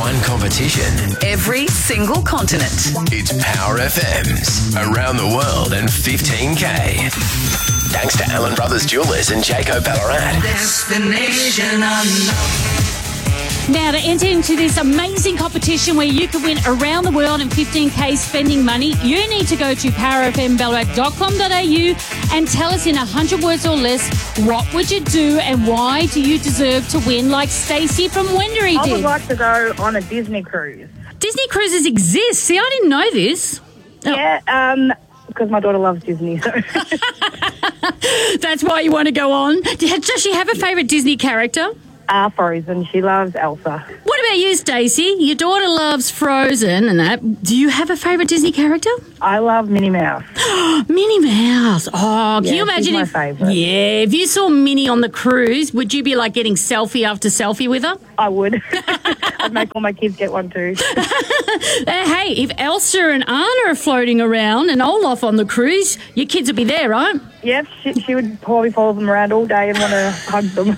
one competition. Every single continent. It's Power FM's Around the World in 15K. Thanks to Allen Brothers Jewelers and Jayco Ballarat. Destination unknown. Now, to enter into this amazing competition where you can win around the world in 15K spending money, you need to go to powerfmballarat.com.au and tell us in 100 words or less, what would you do and why do you deserve to win, like Stacey from Wendouree did. I would like to go on a Disney cruise. Disney cruises exist. See, I didn't know this. Yeah, because my daughter loves Disney. So. That's why you want to go on. Does she have a favourite Disney character? Frozen. She loves Elsa. What about you, Stacey? Your daughter loves Frozen and that. Do you have a favourite Disney character? I love Minnie Mouse. Minnie Mouse. Oh, can you imagine she's my favourite. Yeah, if you saw Minnie on the cruise, would you be like getting selfie after selfie with her? I would. I'd make all my kids get one too. Hey, if Elsa and Anna are floating around and Olaf on the cruise, your kids would be there, right? Yep, she would probably follow them around all day and want to hug them.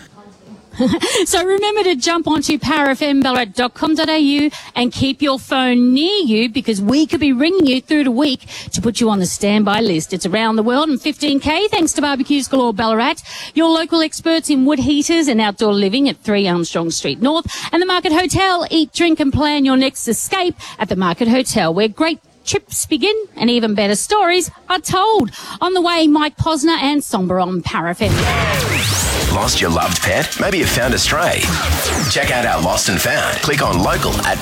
So remember to jump onto powerfmballarat.com.au and keep your phone near you because we could be ringing you through the week to put you on the standby list. It's around the world in 15K thanks to Barbecues Galore Ballarat, your local experts in wood heaters and outdoor living at 3 Armstrong Street North, and the Market Hotel. Eat, drink and plan your next escape at the Market Hotel, where great trips begin and even better stories are told. On the way, Mike Posner and Somber on Power FM. Lost your loved pet? Maybe you found a stray. Check out our Lost and Found. Click on local at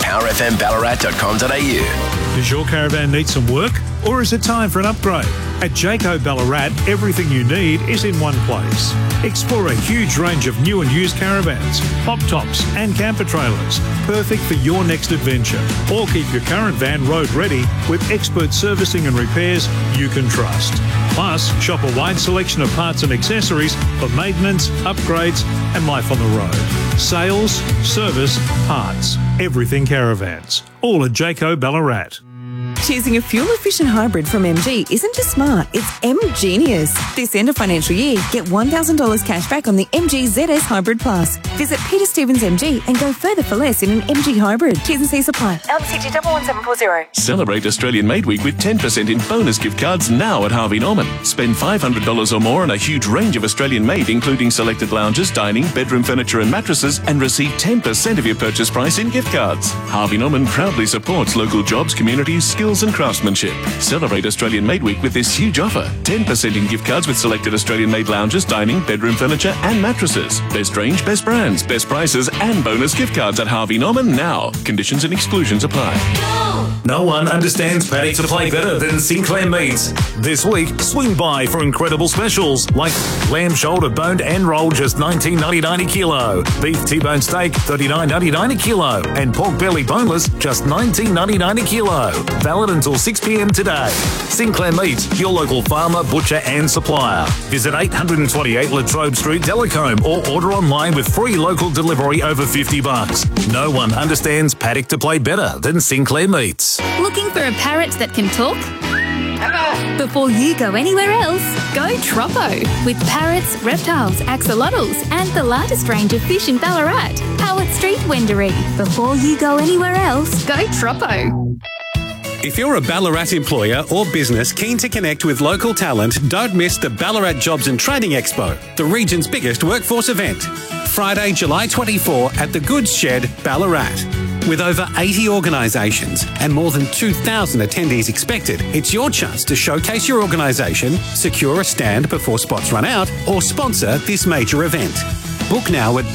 powerfmballarat.com.au. Does your caravan need some work or is it time for an upgrade? At Jayco Ballarat, everything you need is in one place. Explore a huge range of new and used caravans, pop tops and camper trailers, perfect for your next adventure. Or keep your current van road ready with expert servicing and repairs you can trust. Plus, shop a wide selection of parts and accessories for maintenance, upgrades and life on the road. Sales, service, parts, everything caravans. All at Jayco Ballarat. Choosing a fuel-efficient hybrid from MG isn't just smart, it's M-Genius. This end of financial year, get $1,000 cash back on the MG ZS Hybrid Plus. Visit Peter Stevens MG and go further for less in an MG Hybrid. T's and C's apply. LCG 11740. Celebrate Australian Made Week with 10% in bonus gift cards now at Harvey Norman. Spend $500 or more on a huge range of Australian made, including selected lounges, dining, bedroom furniture and mattresses, and receive 10% of your purchase price in gift cards. Harvey Norman proudly supports local jobs, communities, skills and craftsmanship. Celebrate Australian Made Week with this huge offer. 10% in gift cards with selected Australian made lounges, dining, bedroom furniture and mattresses. Best range, best brands, best prices and bonus gift cards at Harvey Norman now. Conditions and exclusions apply. No one understands paddock to play better than Sinclair Meats. This week, swing by for incredible specials like lamb shoulder boned and rolled just $19.99 a kilo, beef T-bone steak $39.99 a kilo, and pork belly boneless just $19.99 a kilo. Valid until 6 p.m. today. Sinclair Meats, your local farmer, butcher and supplier. Visit 828 Latrobe Street, Delacombe, or order online with free local delivery over $50. No one understands paddock to play better than Sinclair Meats. Looking for a parrot that can talk? Before you go anywhere else, go Troppo. With parrots, reptiles, axolotls, and the largest range of fish in Ballarat. Howard Street, Wendouree. Before you go anywhere else, go Troppo. If you're a Ballarat employer or business keen to connect with local talent, don't miss the Ballarat Jobs and Training Expo, the region's biggest workforce event. Friday, July 24 at the Goods Shed, Ballarat. With over 80 organisations and more than 2,000 attendees expected, it's your chance to showcase your organisation, secure a stand before spots run out, or sponsor this major event. Book now at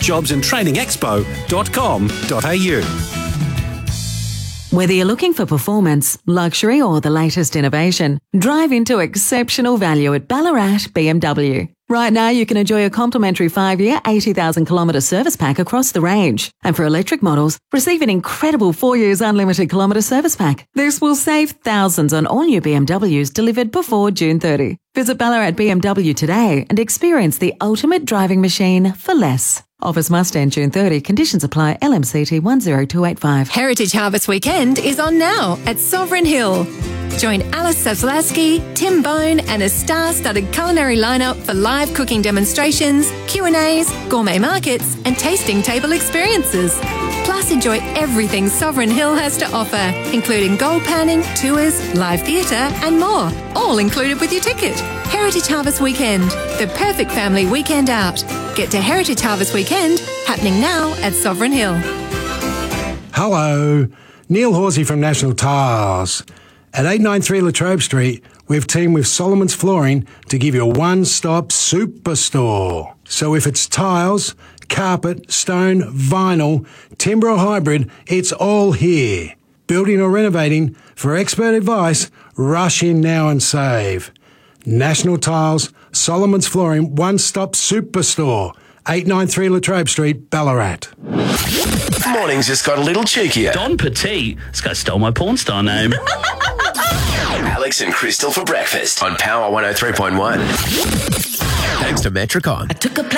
ballaratjobsandtrainingexpo.com.au. Whether you're looking for performance, luxury or the latest innovation, drive into exceptional value at Ballarat BMW. Right now you can enjoy a complimentary 5-year, 80,000-kilometre service pack across the range. And for electric models, receive an incredible 4 years unlimited kilometre service pack. This will save thousands on all new BMWs delivered before June 30. Visit Ballarat BMW today and experience the ultimate driving machine for less. Offers must end June 30. Conditions apply. LMCT 10285. Heritage Harvest Weekend is on now at Sovereign Hill. Join Alice Savlaski, Tim Bone and a star-studded culinary lineup for live cooking demonstrations, Q&As, gourmet markets and tasting table experiences. Plus, enjoy everything Sovereign Hill has to offer, including gold panning, tours, live theatre and more, all included with your ticket. Heritage Harvest Weekend, the perfect family weekend out. Get to Heritage Harvest Weekend, happening now at Sovereign Hill. Hello, Neil Horsey from National Tiles. At 893 Latrobe Street, we've teamed with Solomon's Flooring to give you a one-stop superstore. So if it's tiles, carpet, stone, vinyl, timber or hybrid, it's all here. Building or renovating, for expert advice, rush in now and save. National Tiles, Solomon's Flooring, one-stop superstore. 893 Latrobe Street, Ballarat. Mornings just got a little cheekier. Don Petit. This guy stole my porn star name. Alex and Crystal for breakfast on Power 103.1. Thanks to Metricon. I took a